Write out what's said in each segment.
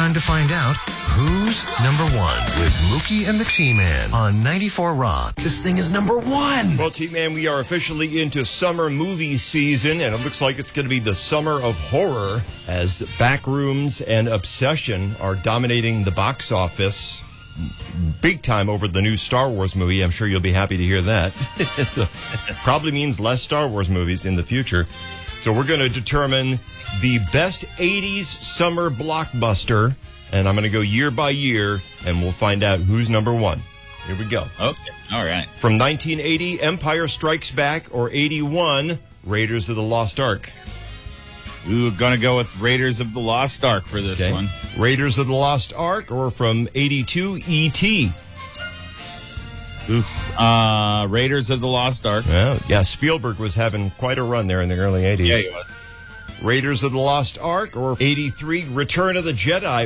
Time to find out who's number one with Mookie and the T-Man on 94 Rock. This thing is number one. Well, T-Man, we are officially into summer movie season, and it looks like it's going to be the summer of horror as Backrooms and Obsession are dominating the box office big time over the new Star Wars movie. I'm sure you'll be happy to hear that. It probably means less Star Wars movies in the future. So we're going to determine the best 80s summer blockbuster, and I'm going to go year by year, and we'll find out who's number one. Here we go. Okay. All right. From 1980, Empire Strikes Back, or 81, Raiders of the Lost Ark. We're going to go with Raiders of the Lost Ark for this one. Raiders of the Lost Ark, or from 82, E.T. Raiders of the Lost Ark. Well, yeah, Spielberg was having quite a run there in the early 80s. Yeah, he was. Raiders of the Lost Ark, or 83, Return of the Jedi.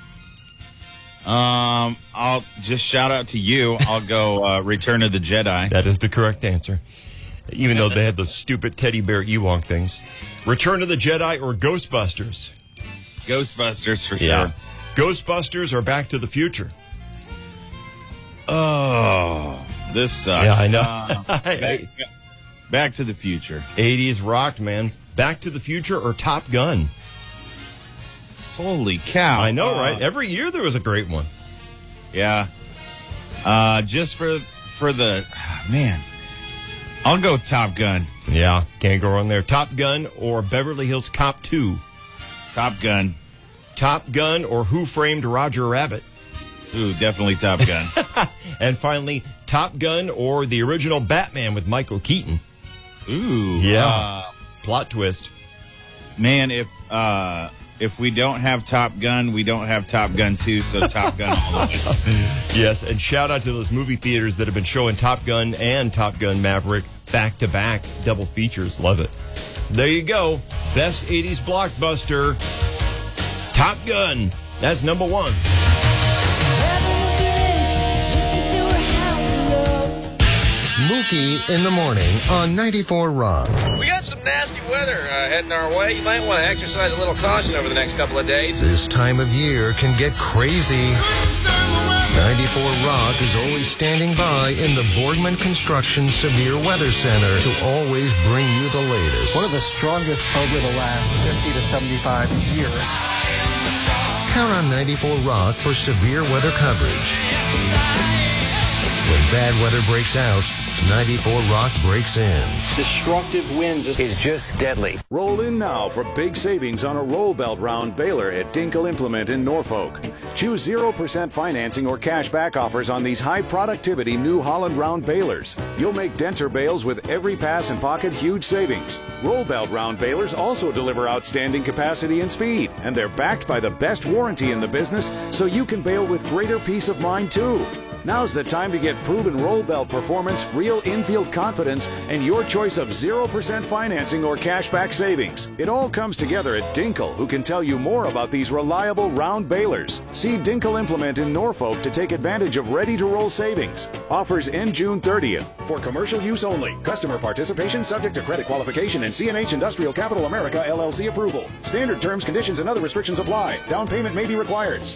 I'll just shout out to you. I'll go Return of the Jedi. That is the correct answer, even though they had those stupid teddy bear Ewok things. Return of the Jedi or Ghostbusters? Ghostbusters for sure. Yeah. Ghostbusters or Back to the Future? Oh, this sucks. Yeah, I know. Back to the Future. 80s rocked, man. Back to the Future or Top Gun? Holy cow. I know, right? Every year there was a great one. Yeah. Just for the... Man. I'll go Top Gun. Yeah, can't go wrong there. Top Gun or Beverly Hills Cop 2? Top Gun. Top Gun or Who Framed Roger Rabbit? Ooh, definitely Top Gun. And finally, Top Gun or the original Batman with Michael Keaton? Ooh. Yeah. Plot twist. Man, if we don't have Top Gun, we don't have Top Gun 2, so Top Gun. Yes, and shout out to those movie theaters that have been showing Top Gun and Top Gun Maverick back-to-back double features. Love it. So there you go. Best 80s blockbuster, Top Gun. That's number one. Mookie in the morning on 94 Rock. We got some nasty weather heading our way. You might want to exercise a little caution over the next couple of days. This time of year can get crazy. 94 Rock is always standing by in the Boardman Construction Severe Weather Center to always bring you the latest. One of the strongest over the last 50 to 75 years. Count on 94 Rock for severe weather coverage. When bad weather breaks out, 94 Rock breaks in. Destructive winds is just deadly. Roll in now for big savings on a roll belt round baler at Dinkle Implement in Norfolk. Choose 0% financing or cash back offers on these high productivity New Holland round balers. You'll make denser bales with every pass and pocket huge savings. Roll belt round balers also deliver outstanding capacity and speed, and they're backed by the best warranty in the business, so you can bale with greater peace of mind too. Now's the time to get proven roll belt performance, real infield confidence, and your choice of 0% financing or cashback savings. It all comes together at Dinkle, who can tell you more about these reliable round balers. See Dinkle Implement in Norfolk to take advantage of ready-to-roll savings. Offers end June 30th. For commercial use only. Customer participation subject to credit qualification and CNH Industrial Capital America LLC approval. Standard terms, conditions, and other restrictions apply. Down payment may be required.